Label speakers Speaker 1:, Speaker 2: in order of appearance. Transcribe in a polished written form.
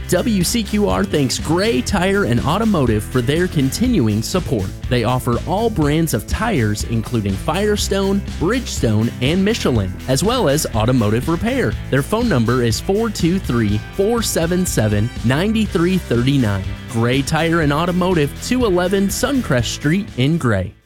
Speaker 1: WCQR thanks Gray Tire and Automotive for their continuing support. They offer all brands of tires, including Firestone, Bridgestone, and Michelin, as well as automotive repair. Their phone number is 423-477-9339. Gray Tire and Automotive, 211 Suncrest Street in Gray.